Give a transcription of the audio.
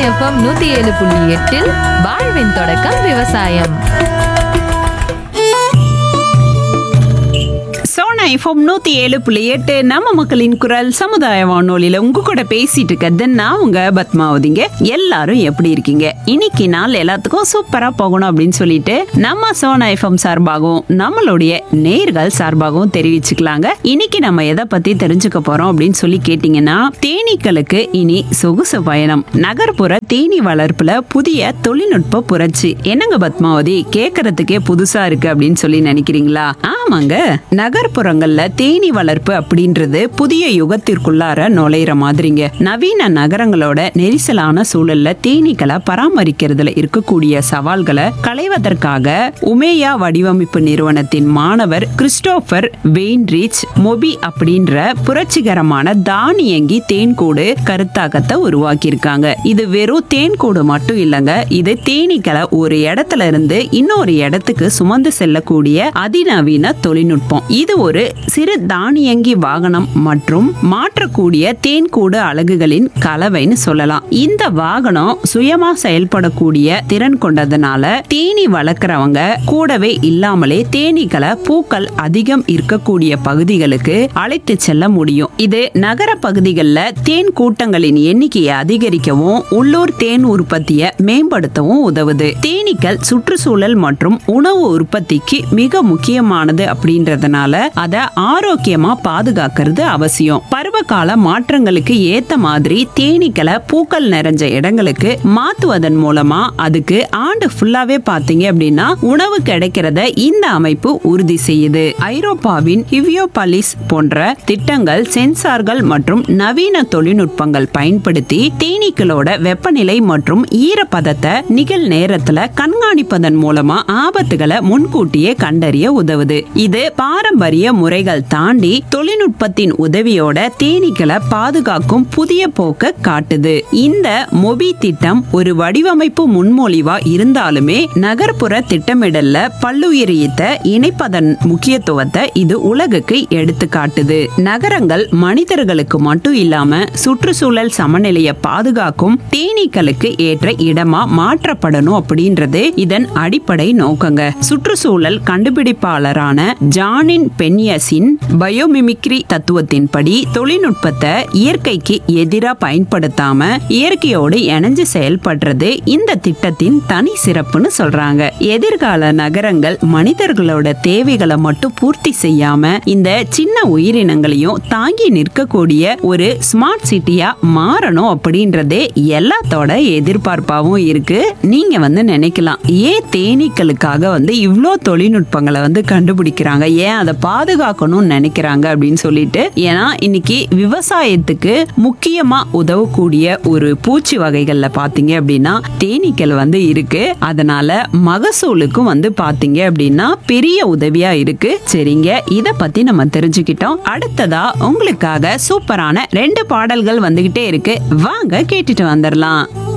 FM 107.8 வாழ்வின் தொடக்கம் விவசாயம். சோனா எஃப்எம் 107.8 நம்ம மக்களின் குரல் சமுதாய வானொலியில உங்க கூட பேசிட்டு இருக்கிறது நான் உங்க பத்மாவதிங்க. எல்லாரும் எப்படி இருக்கீங்க? இன்னைக்கு நாள் எல்லாத்துக்கும் சூப்பரா போகணும் அப்படின்னு சொல்லிட்டு நம்ம சோனா எஃப்எம் சார்பாகவும் நம்மளுடைய நேர்கள் சார்பாகவும் தெரிவிச்சுக்கலாங்க. இன்னைக்கு நம்ம எதை பத்தி தெரிஞ்சுக்க போறோம் அப்படின்னு சொல்லி கேட்டீங்கன்னா, தேனீக்களுக்கு இனி சொகுசு பயணம், நகர்ப்புற தேனீ வளர்ப்புல புதிய தொழில்நுட்ப புரட்சி. என்னங்க பத்மாவதி, கேட்கறதுக்கே புதுசா இருக்கு அப்படின்னு சொல்லி நினைக்கிறீங்களா? ஆமாங்க, நகர்ப்புறங்கள்ல தேனீ வளர்ப்பு அப்படின்றது புதிய யுகத்திற்குள்ளார நுழையிற மாதிரிங்க. நவீன நகரங்களோட நெரிசலான சூழல்ல தேனீக்களை பராமரிக்கிறதுல இருக்கக்கூடிய சவால்களை களைவதற்காக உமேயா வடிவமைப்பு நிறுவனத்தின் மாணவர் கிறிஸ்டோபர் வெயின்ரிச் மொபி அப்படின்ற புரட்சிகரமான தானியங்கி தேன்கூடு கருத்தாக்கத்தை உருவாக்கி இருக்காங்க. இது வெறும் தேன்கூடு மட்டும் இல்லங்க, இது தேனீக்களை ஒரு இடத்துல இருந்து இன்னொரு இடத்துக்கு சுமந்து செல்லக்கூடிய அதிநவீன தொழில்நுட்பம். இது ஒரு சிறு தானியங்கி வாகனம் மற்றும் மாற்றக்கூடிய தேன்கூடு அலகுகளின் கலவைன்னு சொல்லலாம். இந்த வாகனம் சுயமா செயல்படக்கூடிய திறன் கொண்டதுனால தேனீ வளர்க்குறவங்க கூடவே இல்லாமலே தேனீக்களை பூக்கள் அதிகம் இருக்கக்கூடிய பகுதிகளுக்கு அழைத்து செல்ல முடியும். இது நகர பகுதிகளில் தேன் கூட்டங்களின் எண்ணிக்கையை அதிகரிக்கவும் உள்ளூர் தேன் உற்பத்தியை மேம்படுத்தவும் உதவுது. தேனீக்கள் சுற்றுச்சூழல் மற்றும் உணவு உற்பத்திக்கு மிக முக்கியமானது அப்படின்றதுனால அதை ஆரோக்கியமா பாதுகாக்கிறது அவசியம். பருவகால மாற்றங்களுக்கு ஏத்த மாதிரி தேனீக்களை பூக்கள் நிறைஞ்ச இடங்களுக்கு மாத்துவதன் மூலமா அதுக்கு ஆண்டு ஃபுல்லாவே பாத்தீங்க அப்படின்னா உணவு கிடைக்கிறத இந்த அமைப்பு உறுதி செய்யுது. ஐரோப்பாவின் ஹிவியோபாலிஸ் போன்ற திட்டங்கள் சென்சார்கள் மற்றும் நவீன தொழில்நுட்பங்கள் பயன்படுத்தி தேனீக்களோட வெப்பநிலை மற்றும் ஈரப்பதத்தை நிகழ் நேரத்துல கண்காணிப்பதன் மூலமா ஆபத்துகளை முன்கூட்டியே கண்டறிய உதவுது. இது பாரம்பரிய முறைகள் தாண்டி தொழில்நுட்பத்தின் உதவியோட தேனீக்களை பாதுகாக்கும் புதிய போக்க காட்டுது. இந்த மொபி திட்டம் ஒரு வடிவமைப்பு முன்மொழிவா இருந்தாலுமே நகர்ப்புற திட்டமிடல்ல பல்லுயிரியத்தை இணைப்பதன் முக்கியத்துவத்தை இது உலகுக்கு எடுத்து காட்டுது. நகரங்கள் மனிதர்களுக்கு மட்டும் இல்லாம சுற்றுச்சூழல் சமநிலையை பாதுகாக்கும் தேனீக்களுக்கு ஏற்ற இடமா மாற்றப்படணும் அப்படின்றது இதன் அடிப்படை நோக்கங்க. சுற்றுச்சூழல் கண்டுபிடிப்பாளரான ஜானின் பென்யஸின் பயோமிமிக்ரி தத்துவத்தின்படி தொழில்நுட்பத்தை இயற்கைக்கு எதிராக பயன்படுத்தாம இயற்கையோடு இணைஞ்சு செயல்படுறது இந்த திட்டத்தின் தனி சிறப்புன்னு சொல்றாங்க. எதிர்கால நகரங்கள் மனிதர்களோட தேவைகளை மட்டும் பூர்த்தி செய்யாம இந்த சின்ன உயிரினங்களையும் தாங்கி நிற்கக்கூடிய ஒரு ஸ்மார்ட் சிட்டியா மாறணும் அப்படின்றதே எல்லாத்தோட எதிர்பார்ப்பாவும் இருக்கு. நீங்க நினைக்கலாம், ஏன் தேனீக்களுக்காக இவ்ளோ தொழில்நுட்பங்களை கண்டுபிடிக்கிறாங்க, ஏன் அதை பாதுகாக்கணும்னு நினைக்கிறாங்க அப்படின்னு சொல்லிட்டு. ஏன்னா இன்னைக்கு விவசாயத்துக்கு முக்கியமா உதவக்கூடிய ஒரு பூச்சி வகைகள்ல பாத்தீங்க அப்படின்னா தேனீக்கள் இருக்கு. அதனால மகசூலுக்கும் பாத்தீங்க அப்படின்னா பெரிய உதவியா இருக்கு. சரிங்க, இத பத்தி நம்ம தெரிஞ்சுக்கிட்டோம். அடுத்ததா உங்களுக்காக சூப்பரான 2 பாடல்கள் வந்துகிட்டே இருக்கு. வாங்க கேட்டுட்டு வந்துடலாம்.